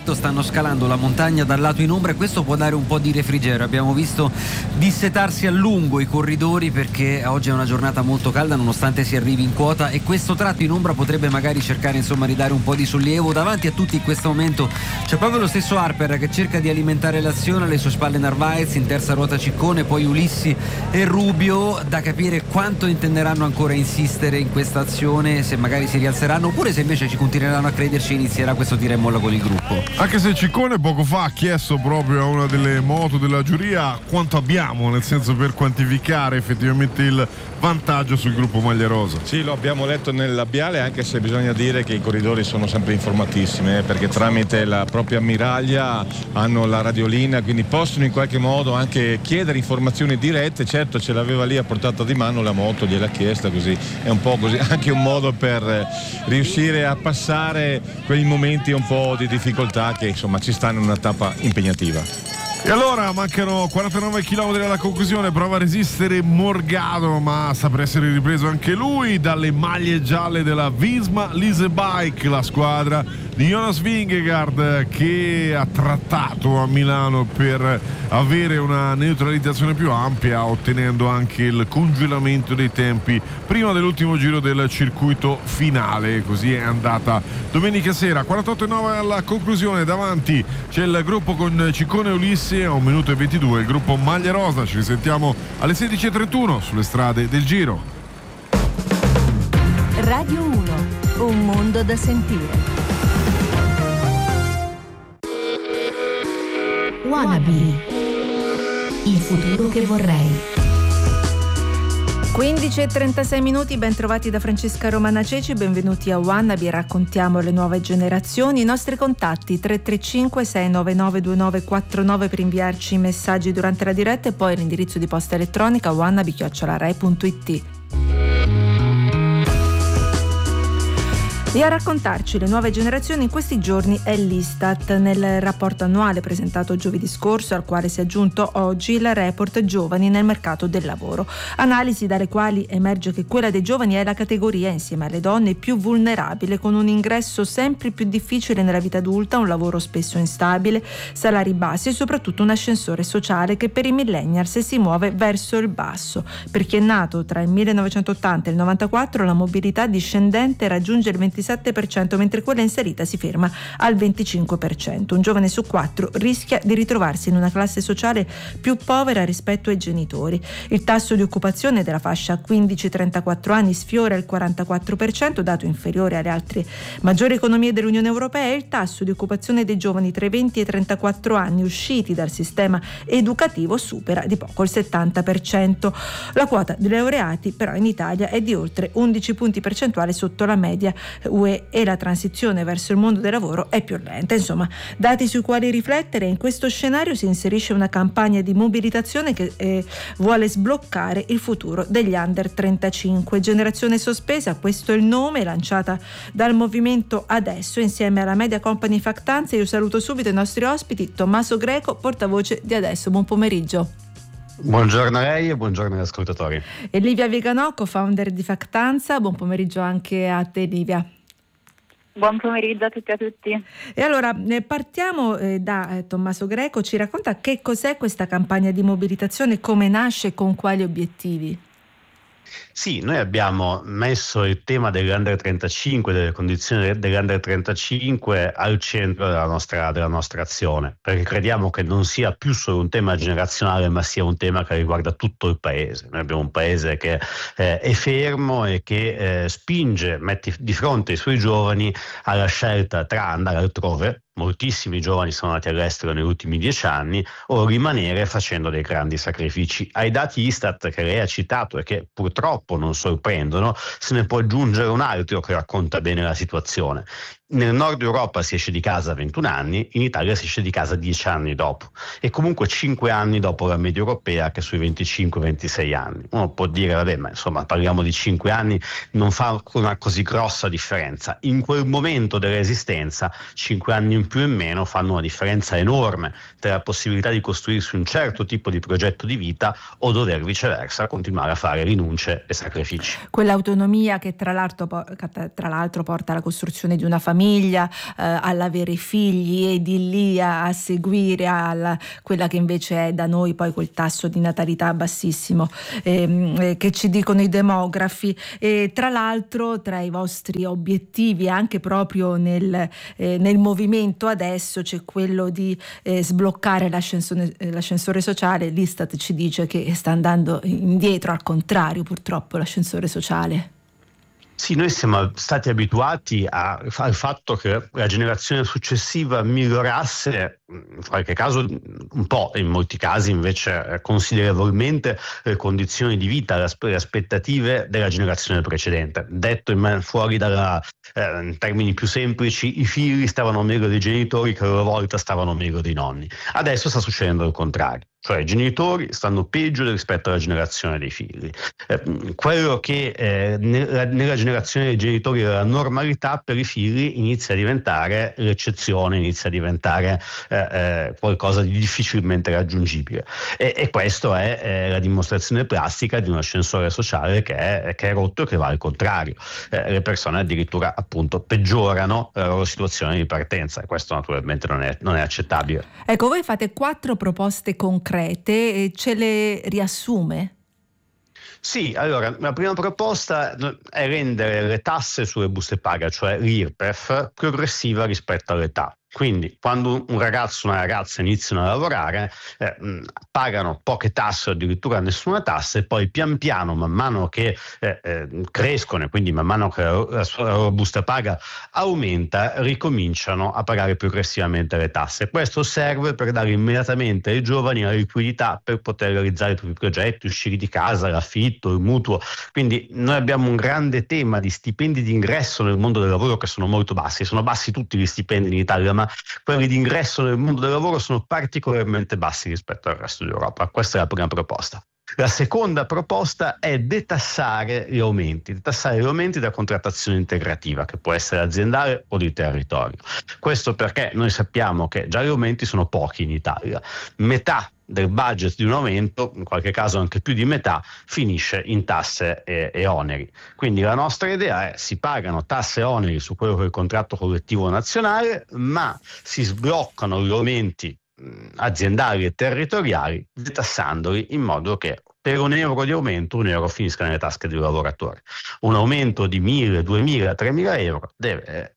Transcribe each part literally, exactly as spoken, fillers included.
fatto, stanno scalando la montagna dal lato in ombra e questo può dare un po' di refrigerio. Abbiamo visto dissetarsi a lungo i corridori perché oggi è una giornata molto calda nonostante si arrivi in quota, e questo tratto in ombra potrebbe magari cercare insomma di dare un po' di sollievo. Davanti a tutti in questo momento c'è proprio lo stesso Harper che cerca di alimentare l'azione, alle sue spalle Narvaez, in terza ruota Ciccone, poi Ulissi e Rubio. Da capire quanto intenderanno ancora insistere in questa azione, se magari si rialzeranno oppure se invece ci continueranno a crederci e inizierà questo tira e molla con il gruppo. Anche se Ciccone poco fa ha chiesto proprio a una delle moto della giuria quanto abbiamo, nel senso per quantificare effettivamente il vantaggio sul gruppo maglia rosa. Sì, lo abbiamo letto nel labiale, anche se bisogna dire che i corridori sono sempre informatissimi, eh, perché tramite la propria ammiraglia hanno la radiolina, quindi possono in qualche modo anche chiedere informazioni dirette. Certo, ce l'aveva lì a portata di mano la moto, gliel'ha chiesta, così è un po' così anche un modo per eh, riuscire a passare quei momenti un po' di difficoltà che insomma ci stanno in una tappa impegnativa. E allora mancano quarantanove chilometri alla conclusione, prova a resistere Morgado, ma sta per essere ripreso anche lui dalle maglie gialle della Visma Lease Bike, la squadra di Jonas Vingegaard, che ha trattato a Milano per avere una neutralizzazione più ampia, ottenendo anche il congelamento dei tempi prima dell'ultimo giro del circuito finale. Così è andata domenica sera. quarantotto e nove alla conclusione, davanti c'è il gruppo con Ciccone e Ulissi a un minuto e ventidue, il gruppo maglia rosa. Ci risentiamo alle sedici e trentuno sulle strade del Giro. Radio uno, un mondo da sentire. Wannabe, il futuro che vorrei. quindici e trentasei minuti, ben trovati da Francesca Romana Ceci, benvenuti a Wannabe, raccontiamo le nuove generazioni. I nostri contatti tre tre cinque sei nove nove due nove quattro nove per inviarci messaggi durante la diretta, e poi l'indirizzo di posta elettronica wannabe chiocciola rai punto it. E a raccontarci le nuove generazioni in questi giorni è l'Istat. Nel rapporto annuale presentato giovedì scorso, al quale si è aggiunto oggi il report Giovani nel mercato del lavoro. Analisi dalle quali emerge che quella dei giovani è la categoria, insieme alle donne, più vulnerabile, con un ingresso sempre più difficile nella vita adulta, un lavoro spesso instabile, salari bassi e soprattutto un ascensore sociale che per i millennials si muove verso il basso. Per chi è nato tra il millenovecentottanta e il novantaquattro la mobilità discendente raggiunge il ventisette per cento, mentre quella in salita si ferma al venticinque per cento. Un giovane su quattro rischia di ritrovarsi in una classe sociale più povera rispetto ai genitori. Il tasso di occupazione della fascia quindici trentaquattro anni sfiora il quarantaquattro per cento, dato inferiore alle altre maggiori economie dell'Unione Europea, e il tasso di occupazione dei giovani tra i venti e i trentaquattro anni usciti dal sistema educativo supera di poco il settanta per cento. La quota di laureati però in Italia è di oltre undici punti percentuali sotto la media U E, e la transizione verso il mondo del lavoro è più lenta. Insomma, dati sui quali riflettere. In questo scenario si inserisce una campagna di mobilitazione che eh, vuole sbloccare il futuro degli under trentacinque. Generazione sospesa, questo è il nome, lanciata dal movimento Adesso insieme alla Media Company Factanza. Io saluto subito i nostri ospiti. Tommaso Greco, portavoce di Adesso, buon pomeriggio. Buongiorno a lei e buongiorno agli ascoltatori. E Livia Viganò, co-founder di Factanza, buon pomeriggio anche a te, Livia. Buon pomeriggio a tutti e a tutti. E allora eh, partiamo eh, da eh, Tommaso Greco. Ci racconta che cos'è questa campagna di mobilitazione, come nasce e con quali obiettivi? Sì, noi abbiamo messo il tema dell'Under trentacinque, delle condizioni dell'Under trentacinque al centro della nostra, della nostra azione, perché crediamo che non sia più solo un tema generazionale, ma sia un tema che riguarda tutto il paese. Noi abbiamo un paese che eh, è fermo e che eh, spinge, mette di fronte i suoi giovani alla scelta tra andare altrove. Moltissimi giovani sono andati all'estero negli ultimi dieci anni, o rimanere facendo dei grandi sacrifici. Ai dati Istat che lei ha citato e che purtroppo non sorprendono, se ne può aggiungere un altro che racconta bene la situazione. Nel nord Europa si esce di casa a ventuno anni, in Italia si esce di casa dieci anni dopo, e comunque cinque anni dopo la media europea, che è sui venticinque ventisei anni. Uno può dire, vabbè, ma insomma parliamo di cinque anni, non fa una così grossa differenza. In quel momento dell'esistenza, cinque anni in più e in meno fanno una differenza enorme tra la possibilità di costruirsi un certo tipo di progetto di vita o dover viceversa continuare a fare rinunce e sacrifici. Quell'autonomia che tra l'altro, tra l'altro porta alla costruzione di una famiglia famiglia, eh, all'avere figli e di lì a, a seguire alla, quella che invece è da noi poi quel tasso di natalità bassissimo ehm, eh, che ci dicono i demografi. E tra l'altro tra i vostri obiettivi anche proprio nel, eh, nel movimento adesso c'è quello di eh, sbloccare l'ascensore, l'ascensore sociale. L'Istat ci dice che sta andando indietro, al contrario purtroppo l'ascensore sociale. Sì, noi siamo stati abituati a, al fatto che la generazione successiva migliorasse, in qualche caso un po', in molti casi invece considerevolmente, le condizioni di vita, le aspettative della generazione precedente. Detto in, fuori dalla, eh, in termini più semplici, i figli stavano meglio dei genitori che a loro volta stavano meglio dei nonni. Adesso sta succedendo il contrario. Cioè i genitori stanno peggio rispetto alla generazione dei figli. Eh, quello che eh, nella, nella generazione dei genitori era la normalità, per i figli inizia a diventare l'eccezione, inizia a diventare eh, eh, qualcosa di difficilmente raggiungibile. E, e questo è eh, la dimostrazione plastica di un ascensore sociale che è, che è rotto e che va al contrario. Eh, le persone addirittura appunto peggiorano la loro situazione di partenza e questo naturalmente non è, non è accettabile. Ecco, voi fate quattro proposte concrete. Ce le riassume? Sì, allora la prima proposta è rendere le tasse sulle buste paga, cioè l'I R P E F, progressiva rispetto all'età. Quindi quando un ragazzo o una ragazza iniziano a lavorare eh, pagano poche tasse o addirittura nessuna tassa e poi pian piano, man mano che eh, eh, crescono e quindi man mano che la, la, la loro busta paga aumenta, ricominciano a pagare progressivamente le tasse. Questo serve per dare immediatamente ai giovani la liquidità per poter realizzare i propri progetti, uscire di casa, l'affitto, il mutuo. Quindi noi abbiamo un grande tema di stipendi di ingresso nel mondo del lavoro che sono molto bassi. Sono bassi tutti gli stipendi in Italia, ma quelli di ingresso nel mondo del lavoro sono particolarmente bassi rispetto al resto d'Europa. Questa è la prima proposta. La seconda proposta è detassare gli aumenti, detassare gli aumenti da contrattazione integrativa, che può essere aziendale o di territorio. Questo perché noi sappiamo che già gli aumenti sono pochi in Italia. Metà del budget di un aumento, in qualche caso anche più di metà, finisce in tasse e, e oneri. Quindi la nostra idea è: si pagano tasse e oneri su quello che è il contratto collettivo nazionale, ma si sbloccano gli aumenti aziendali e territoriali detassandoli, in modo che per un euro di aumento un euro finisca nelle tasche del lavoratore. Un aumento di mille, duemila, tremila euro deve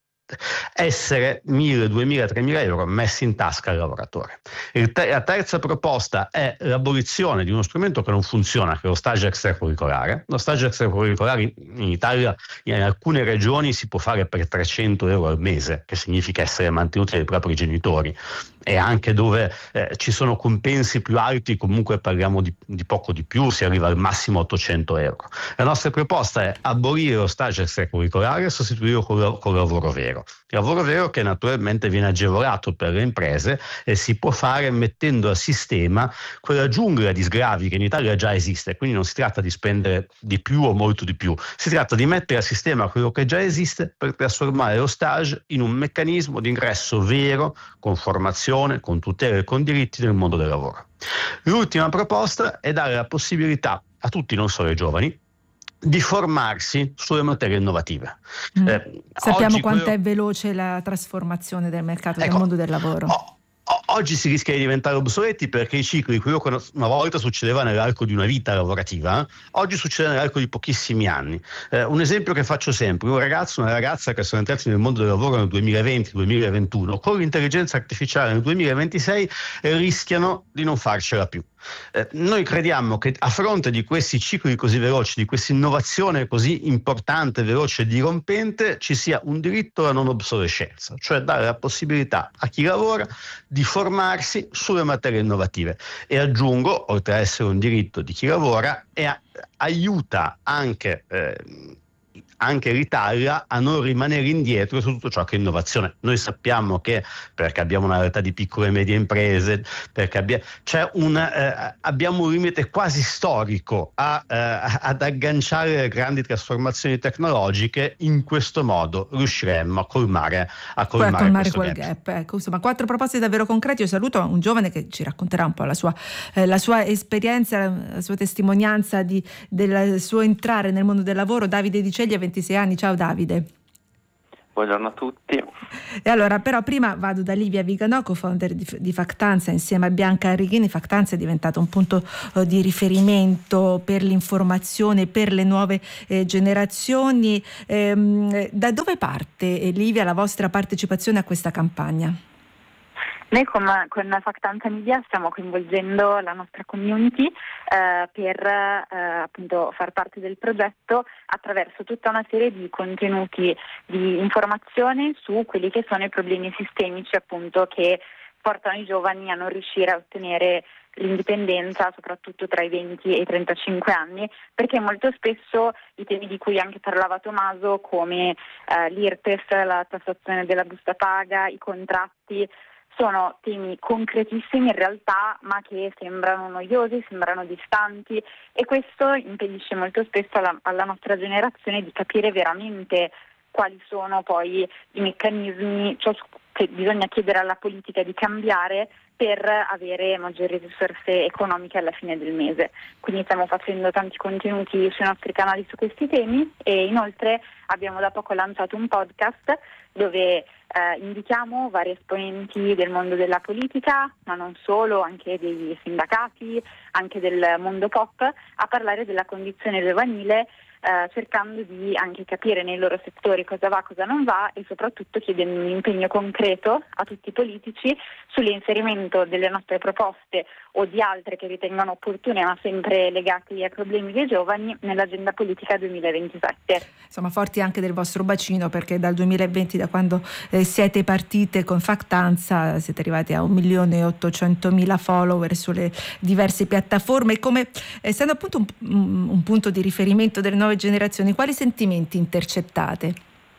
essere mille, duemila, tremila euro messi in tasca al lavoratore. Il te- la terza proposta è l'abolizione di uno strumento che non funziona, che è lo stage extracurricolare. Lo stage extracurricolare in Italia, in alcune regioni, si può fare per trecento euro al mese, che significa essere mantenuti dai propri genitori, e anche dove eh, ci sono compensi più alti comunque parliamo di, di poco di più, si arriva al massimo a ottocento euro. La nostra proposta è abolire lo stage extracurricolare e sostituirlo con, con lavoro vero. Il lavoro vero che naturalmente viene agevolato per le imprese e si può fare mettendo a sistema quella giungla di sgravi che in Italia già esiste, quindi non si tratta di spendere di più o molto di più, si tratta di mettere a sistema quello che già esiste per trasformare lo stage in un meccanismo di ingresso vero, con formazione, con tutele e con diritti nel mondo del lavoro. L'ultima proposta è dare la possibilità a tutti, non solo ai giovani, di formarsi sulle materie innovative. Mm. Eh, Sappiamo quanto quello... è veloce la trasformazione del mercato, ecco, del mondo del lavoro. Oh, Oggi si rischia di diventare obsoleti perché i cicli, quello che una volta succedeva nell'arco di una vita lavorativa, oggi succede nell'arco di pochissimi anni. Eh, un esempio che faccio sempre: un ragazzo, una ragazza che sono entrati nel mondo del lavoro nel duemilaventi duemilaventuno, con l'intelligenza artificiale nel duemilaventisei eh, rischiano di non farcela più. Eh, noi crediamo che a fronte di questi cicli così veloci, di questa innovazione così importante, veloce e dirompente, ci sia un diritto alla non obsolescenza, cioè dare la possibilità a chi lavora di formarsi sulle materie innovative. E aggiungo, oltre a essere un diritto di chi lavora, è a, aiuta anche eh, anche l'Italia a non rimanere indietro su tutto ciò che è innovazione. Noi sappiamo che, perché abbiamo una realtà di piccole e medie imprese, perché abbia, c'è un, eh, abbiamo un limite quasi storico a, eh, ad agganciare le grandi trasformazioni tecnologiche. In questo modo riusciremmo a colmare, a colmare, a colmare quel gap. gap. Ecco, insomma, quattro proposte davvero concrete. Io saluto un giovane che ci racconterà un po' la sua, eh, la sua esperienza, la sua testimonianza di, del suo entrare nel mondo del lavoro. Davide Di Ceglie, ventisei anni. Ciao Davide. Buongiorno a tutti. E allora, però prima vado da Livia Viganò, co-founder di, di Factanza, insieme a Bianca Arrighini. Factanza è diventato un punto eh, di riferimento per l'informazione, per le nuove eh, generazioni. Ehm, da dove parte, eh, Livia, la vostra partecipazione a questa campagna? Noi con, con Factanza Media stiamo coinvolgendo la nostra community eh, per eh, appunto far parte del progetto attraverso tutta una serie di contenuti di informazione su quelli che sono i problemi sistemici appunto che portano i giovani a non riuscire a ottenere l'indipendenza, soprattutto tra i venti e i trentacinque anni, perché molto spesso i temi di cui anche parlava Tommaso, come eh, l'I R P E F, la tassazione della busta paga, i contratti, sono temi concretissimi in realtà, ma che sembrano noiosi, sembrano distanti, e questo impedisce molto spesso alla, alla nostra generazione di capire veramente quali sono poi i meccanismi, cioè che bisogna chiedere alla politica di cambiare per avere maggiori risorse economiche alla fine del mese. Quindi stiamo facendo tanti contenuti sui nostri canali su questi temi, e inoltre abbiamo da poco lanciato un podcast dove eh, invitiamo vari esponenti del mondo della politica, ma non solo, anche dei sindacati, anche del mondo pop, a parlare della condizione giovanile, eh, cercando di anche capire nei loro settori cosa va, cosa non va, e soprattutto chiedendo un impegno concreto a tutti i politici sull'inserimento delle nostre proposte o di altre che ritengano opportune, ma sempre legate ai problemi dei giovani, nell'agenda politica duemilaventisette. Insomma, forti anche del vostro bacino, perché dal duemilaventi, da quando eh, siete partite con Factanza, siete arrivati a un milione e ottocentomila follower sulle diverse piattaforme. Come, essendo appunto un, un punto di riferimento delle nuove generazioni, quali sentimenti intercettate?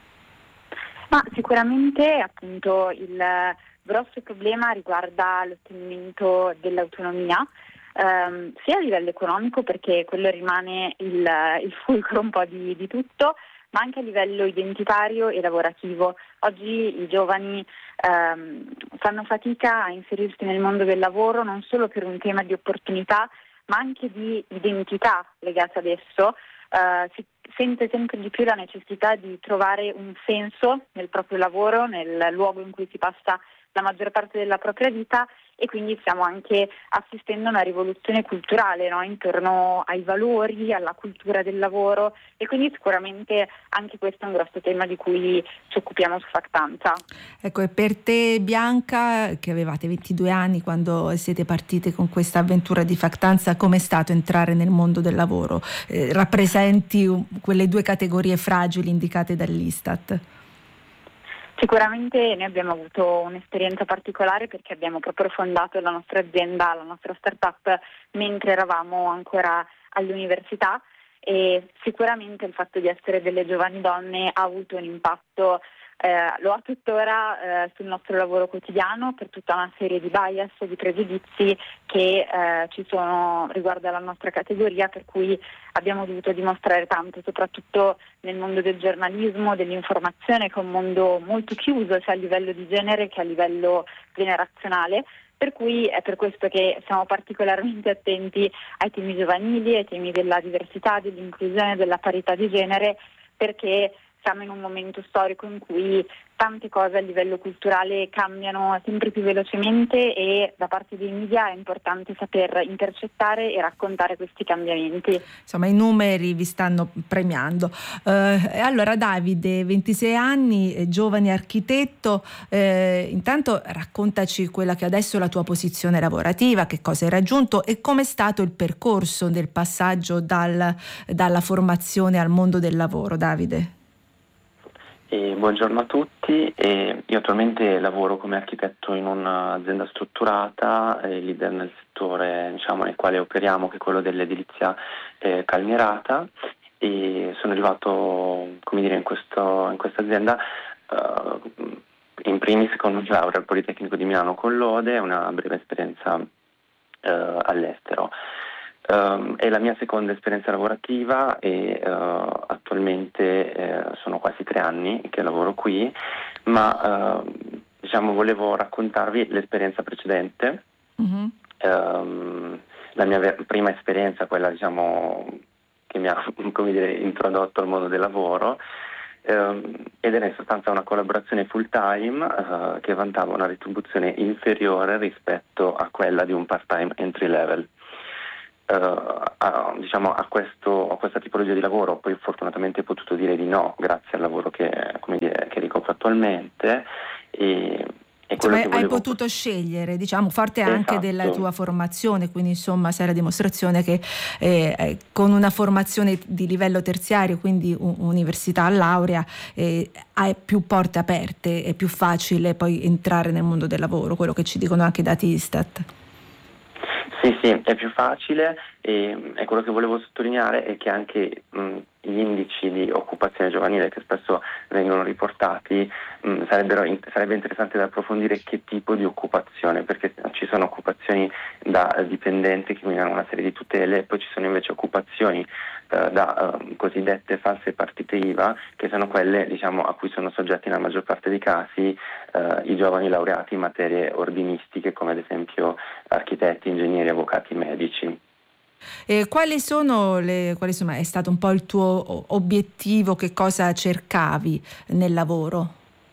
Ma sicuramente appunto il grosso problema riguarda l'ottenimento dell'autonomia, ehm, sia a livello economico, perché quello rimane il, il fulcro un po' di, di tutto, ma anche a livello identitario e lavorativo. Oggi i giovani ehm, fanno fatica a inserirsi nel mondo del lavoro, non solo per un tema di opportunità, ma anche di identità legata ad esso. Uh, si sente sempre di più la necessità di trovare un senso nel proprio lavoro, nel luogo in cui si passa la maggior parte della propria vita, e quindi stiamo anche assistendo a una rivoluzione culturale, no? Intorno ai valori, alla cultura del lavoro, e quindi sicuramente anche questo è un grosso tema di cui ci occupiamo su Factanza. Ecco, e per te, Bianca, che avevate ventidue anni quando siete partite con questa avventura di Factanza, com'è stato entrare nel mondo del lavoro? Eh, rappresenti um, quelle due categorie fragili indicate dall'Istat? Sicuramente noi abbiamo avuto un'esperienza particolare, perché abbiamo proprio fondato la nostra azienda, la nostra startup, mentre eravamo ancora all'università, e sicuramente il fatto di essere delle giovani donne ha avuto un impatto, eh, lo ha tuttora, eh, sul nostro lavoro quotidiano, per tutta una serie di bias, di pregiudizi che eh, ci sono riguardo alla nostra categoria, per cui abbiamo dovuto dimostrare tanto, soprattutto nel mondo del giornalismo, dell'informazione, che è un mondo molto chiuso, sia a livello di genere che a livello generazionale. Per cui è per questo che siamo particolarmente attenti ai temi giovanili, ai temi della diversità, dell'inclusione, della parità di genere, perché siamo in un momento storico in cui tante cose a livello culturale cambiano sempre più velocemente, e da parte dei media è importante saper intercettare e raccontare questi cambiamenti. Insomma, i numeri vi stanno premiando. Eh, allora, Davide, ventisei anni, eh, giovane architetto, eh, intanto raccontaci quella che adesso è la tua posizione lavorativa, che cosa hai raggiunto e com'è stato il percorso del passaggio dal, dalla formazione al mondo del lavoro, Davide. E buongiorno a tutti, e io attualmente lavoro come architetto in un'azienda strutturata, eh, leader nel settore, diciamo, nel quale operiamo, che è quello dell'edilizia eh, calmierata, e sono arrivato, come dire, in, questo, in questa azienda uh, in primis con un laurea al Politecnico di Milano con lode, una breve esperienza uh, all'estero. Um, è la mia seconda esperienza lavorativa, e uh, attualmente uh, sono quasi tre anni che lavoro qui, ma uh, diciamo volevo raccontarvi l'esperienza precedente. Mm-hmm. Um, la mia ver- prima esperienza, quella diciamo che mi ha come dire, introdotto al mondo del lavoro, ehm, ed era in sostanza una collaborazione full time eh, che vantava una retribuzione inferiore rispetto a quella di un part-time entry level. Uh, a, diciamo a, questo, a questa tipologia di lavoro poi fortunatamente ho potuto dire di no grazie al lavoro che, come dire, che ricopro attualmente e, e quello cioè, che volevo... hai potuto scegliere, diciamo, forte esatto. anche della tua formazione, quindi insomma sei la dimostrazione che eh, con una formazione di livello terziario, quindi un, università laurea, eh, hai più porte aperte, è più facile poi entrare nel mondo del lavoro, quello che ci dicono anche i dati Istat. Sì, sì, è più facile e, e quello che volevo sottolineare è che anche mh, gli indici di occupazione giovanile che spesso vengono riportati mh, sarebbero, in, sarebbe interessante da approfondire che tipo di occupazione, perché ci sono occupazioni da dipendente che quindi hanno una serie di tutele, poi ci sono invece occupazioni eh, da eh, cosiddette false partite I V A, che sono quelle, diciamo, a cui sono soggetti nella maggior parte dei casi eh, i giovani laureati in materie ordinistiche come ad esempio architetti, ingegneri, avvocati, medici. E quali sono le, quali insomma è stato un po' il tuo obiettivo, che cosa cercavi nel lavoro?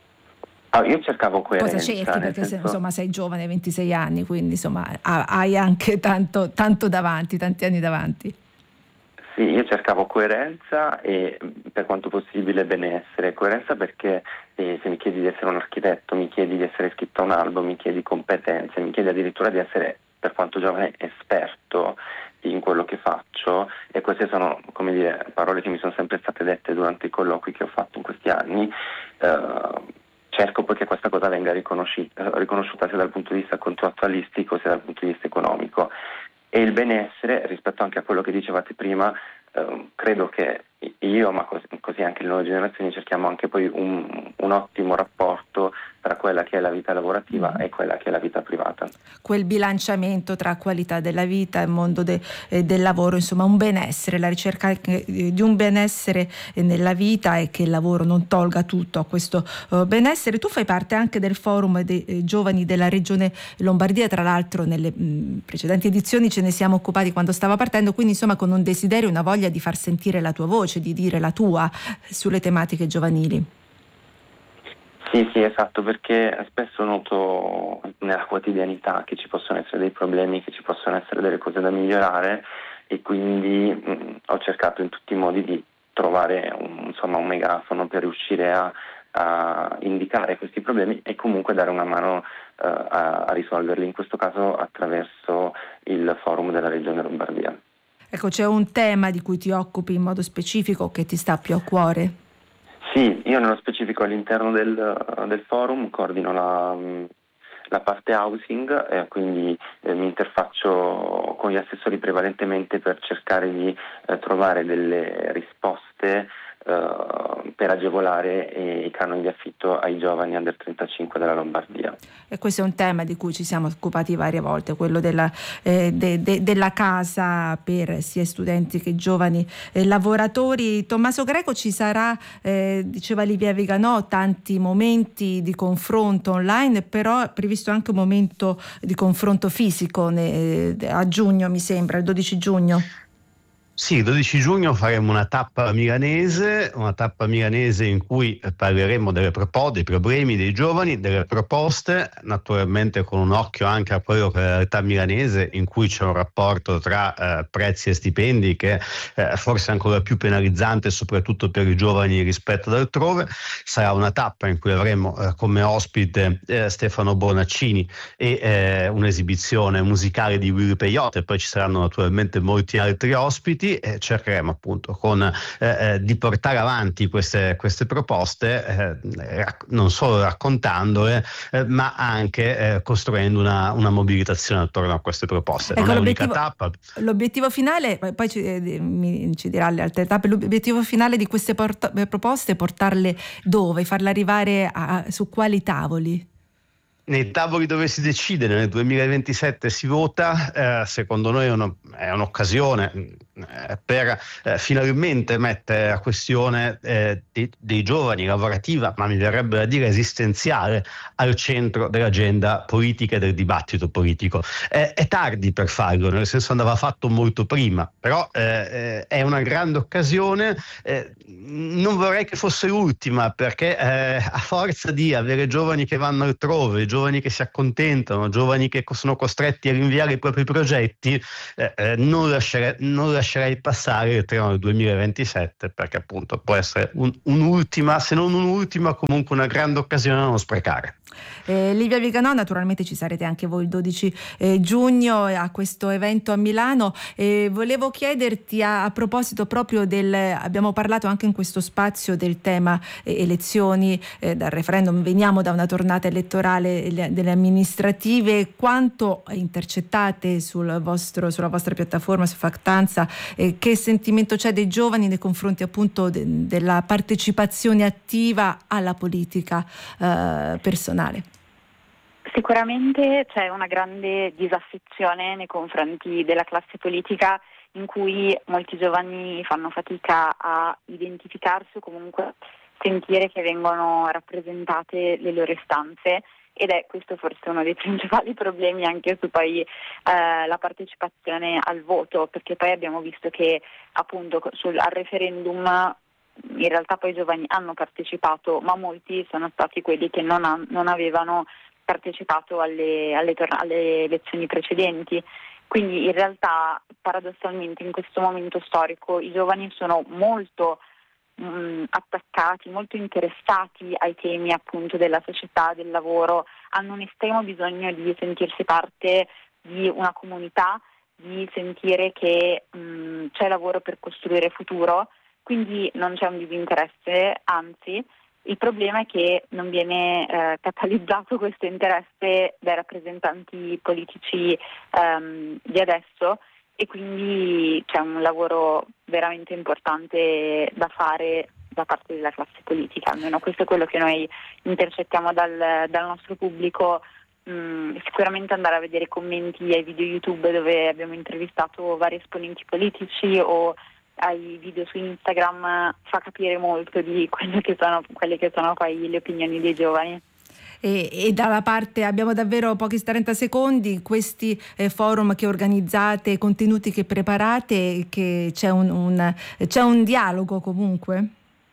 Ah, io cercavo coerenza. Cosa cerchi? Perché senso... se, insomma sei giovane, ventisei anni, quindi insomma hai anche tanto, tanto davanti, tanti anni davanti. Sì, io cercavo coerenza e per quanto possibile benessere. Coerenza perché eh, se mi chiedi di essere un architetto, mi chiedi di essere iscritto a un albo, mi chiedi competenze, mi chiedi addirittura di essere, per quanto giovane, esperto in quello che faccio, e queste sono, come dire, parole che mi sono sempre state dette durante i colloqui che ho fatto in questi anni. Uh, cerco poi che questa cosa venga riconosciuta, riconosciuta sia dal punto di vista contrattualistico sia dal punto di vista economico. E il benessere, rispetto anche a quello che dicevate prima, eh, credo che io, ma così, così anche le nuove generazioni, cerchiamo anche poi un, un ottimo rapporto tra quella che è la vita lavorativa e quella che è la vita privata. Quel bilanciamento tra qualità della vita e mondo de, eh, del lavoro, insomma un benessere, la ricerca eh, di un benessere eh, nella vita, e che il lavoro non tolga tutto a questo eh, benessere. Tu fai parte anche del forum dei eh, giovani della regione Lombardia, tra l'altro nelle mh, precedenti edizioni ce ne siamo occupati quando stava partendo, quindi insomma con un desiderio, una voglia di far sentire la tua voce, di dire la tua sulle tematiche giovanili. Sì, sì, esatto, perché spesso noto nella quotidianità che ci possono essere dei problemi, che ci possono essere delle cose da migliorare, e quindi mh, ho cercato in tutti i modi di trovare un, insomma, un megafono per riuscire a, a indicare questi problemi e comunque dare una mano uh, a, a risolverli, in questo caso attraverso il forum della regione Lombardia. Ecco, c'è un tema di cui ti occupi in modo specifico che ti sta più a cuore? Sì, io nello specifico all'interno del, del forum coordino la, la parte housing, e quindi eh, mi interfaccio con gli assessori prevalentemente per cercare di eh, trovare delle risposte eh, per agevolare eh, i canoni di affitto ai giovani under trentacinque della Lombardia. E questo è un tema di cui ci siamo occupati varie volte, quello della, eh, de, de, della casa per sia studenti che giovani eh, lavoratori. Tommaso Greco, ci sarà, eh, diceva Livia Viganò, tanti momenti di confronto online, però è previsto anche un momento di confronto fisico ne, a giugno, mi sembra, il dodici giugno. Sì, il dodici giugno faremo una tappa milanese, una tappa milanese in cui parleremo delle proposte, dei problemi dei giovani, delle proposte, naturalmente con un occhio anche a quello che è la realtà milanese, in cui c'è un rapporto tra eh, prezzi e stipendi che eh, forse è ancora più penalizzante, soprattutto per i giovani rispetto ad altrove. Sarà una tappa in cui avremo eh, come ospite eh, Stefano Bonaccini e eh, un'esibizione musicale di Willy Peyote, poi ci saranno naturalmente molti altri ospiti. E cercheremo appunto con, eh, eh, di portare avanti queste, queste proposte, eh, rac- non solo raccontandole, eh, ma anche eh, costruendo una, una mobilitazione attorno a queste proposte. Ecco, non è l'unica tappa. L'obiettivo finale, poi ci, eh, mi, ci dirà le altre tappe, l'obiettivo finale di queste port- proposte è portarle dove? Farle arrivare a, su quali tavoli? nei tavoli dove si decide nel duemilaventisette si vota, eh, secondo noi è, uno, è un'occasione eh, per eh, finalmente mettere la questione eh, dei, dei giovani, lavorativa, ma mi verrebbe da dire esistenziale, al centro dell'agenda politica e del dibattito politico. Eh, è tardi per farlo, nel senso andava fatto molto prima, però eh, è una grande occasione, eh, non vorrei che fosse l'ultima, perché eh, a forza di avere giovani che vanno altrove, giovani che si accontentano, giovani che sono costretti a rinviare i propri progetti, eh, eh, non, lascerei, non lascerei passare il treno del duemilaventisette, perché appunto può essere un, un'ultima, se non un'ultima, comunque una grande occasione da non sprecare. Eh, Livia Viganò, naturalmente ci sarete anche voi il dodici eh, giugno a questo evento a Milano. Eh, volevo chiederti a, a proposito proprio del, abbiamo parlato anche in questo spazio del tema eh, elezioni, eh, dal referendum, veniamo da una tornata elettorale le, delle amministrative, quanto intercettate sul vostro, sulla vostra piattaforma su Factanza, eh, che sentimento c'è dei giovani nei confronti appunto de, della partecipazione attiva alla politica eh, personale? Sicuramente c'è una grande disaffezione nei confronti della classe politica, in cui molti giovani fanno fatica a identificarsi o comunque sentire che vengono rappresentate le loro istanze, ed è questo forse uno dei principali problemi anche su poi eh, la partecipazione al voto, perché poi abbiamo visto che appunto sul, al referendum in realtà poi i giovani hanno partecipato, ma molti sono stati quelli che non, ha, non avevano partecipato alle, alle, alle elezioni precedenti. Quindi in realtà paradossalmente in questo momento storico i giovani sono molto mh, attaccati, molto interessati ai temi appunto della società, del lavoro, hanno un estremo bisogno di sentirsi parte di una comunità, di sentire che mh, c'è lavoro per costruire futuro. Quindi non c'è un disinteresse, anzi il problema è che non viene eh, catalizzato questo interesse dai rappresentanti politici ehm, di adesso, e quindi c'è un lavoro veramente importante da fare da parte della classe politica, almeno questo è quello che noi intercettiamo dal, dal nostro pubblico. Mm, sicuramente andare a vedere i commenti ai video YouTube dove abbiamo intervistato vari esponenti politici o ai video su Instagram fa capire molto di quelle che sono, quelle che sono poi le opinioni dei giovani. E, e dalla parte, abbiamo davvero pochi trenta secondi, questi eh, forum che organizzate, contenuti che preparate, che c'è un, un, c'è un dialogo comunque?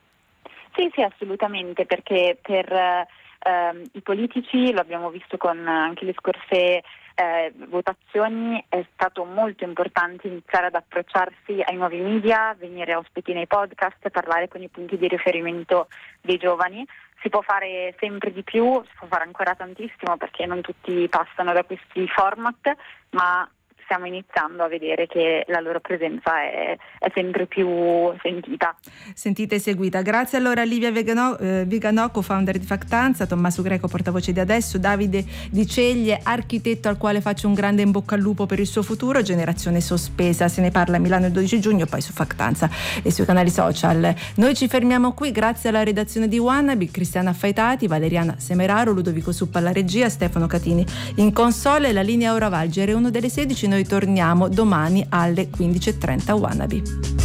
Sì, sì, assolutamente, perché per eh, i politici, lo abbiamo visto con anche le scorse Eh, votazioni, è stato molto importante iniziare ad approcciarsi ai nuovi media, venire ospiti nei podcast, parlare con i punti di riferimento dei giovani. Si può fare sempre di più, si può fare ancora tantissimo perché non tutti passano da questi format, ma stiamo iniziando a vedere che la loro presenza è, è sempre più sentita. Sentita e seguita. Grazie allora a Livia Viganò, eh, Viganò, co-founder di Factanza, Tommaso Greco, portavoce di Adesso, Davide Di Ceglie, architetto al quale faccio un grande in bocca al lupo per il suo futuro, Generazione Sospesa, se ne parla a Milano il dodici giugno, poi su Factanza e sui canali social. Noi ci fermiamo qui, grazie alla redazione di Wannabe, Cristiana Affaitati, Valeriana Semeraro, Ludovico Suppa alla regia, Stefano Catini in console. La linea ora Valgere uno delle sedici, noi torniamo domani alle quindici e trenta a Wannabe.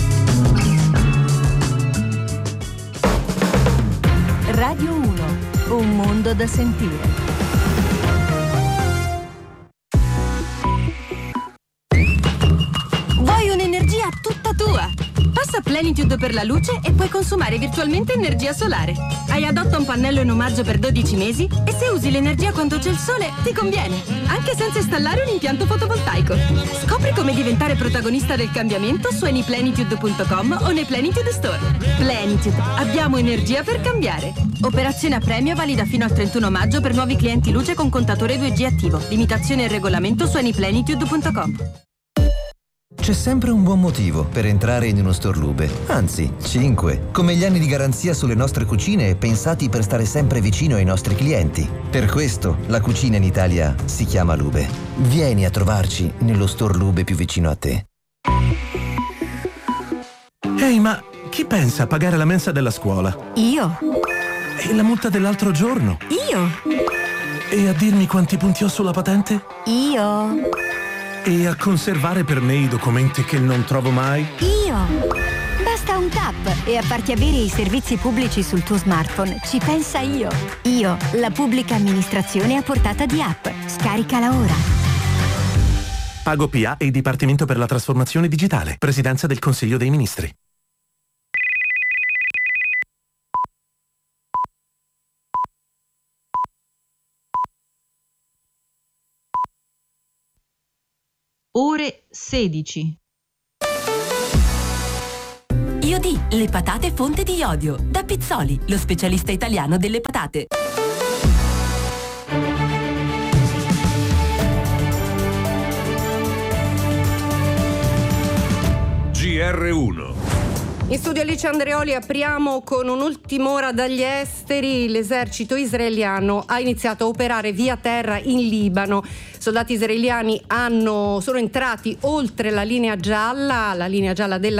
Radio uno, un mondo da sentire. Vuoi un'energia tutta tua? Passa Plenitude per la luce e puoi consumare virtualmente energia solare. Hai adotta un pannello in omaggio per dodici mesi e se usi l'energia quando c'è il sole ti conviene, anche senza installare un impianto fotovoltaico. Scopri come diventare protagonista del cambiamento su anyplenitude punto com o nei Plenitude Store. Plenitude, abbiamo energia per cambiare. Operazione a premio valida fino al trentuno maggio per nuovi clienti luce con contatore due G attivo. Limitazioni e regolamento su anyplenitude punto com. C'è sempre un buon motivo per entrare in uno store Lube, anzi cinque, come gli anni di garanzia sulle nostre cucine pensati per stare sempre vicino ai nostri clienti. Per questo la cucina in Italia si chiama Lube. Vieni a trovarci nello store Lube più vicino a te. Ehi, ma chi pensa a pagare la mensa della scuola? Io. E la multa dell'altro giorno? Io. E a dirmi quanti punti ho sulla patente? Io. E a conservare per me i documenti che non trovo mai? Io. Basta un tap e a farti avere i servizi pubblici sul tuo smartphone. Ci pensa Io. Io, la pubblica amministrazione a portata di app. Scaricala ora. Pago P A e Dipartimento per la Trasformazione Digitale. Presidenza del Consiglio dei Ministri. Ore sedici. Iodì, le patate fonte di iodio. Da Pizzoli, lo specialista italiano delle patate. G R uno. In studio Alice Andreoli, apriamo con un'ultima ora dagli esteri. L'esercito israeliano ha iniziato a operare via terra in Libano. Soldati israeliani hanno, sono entrati oltre la linea gialla, la linea gialla della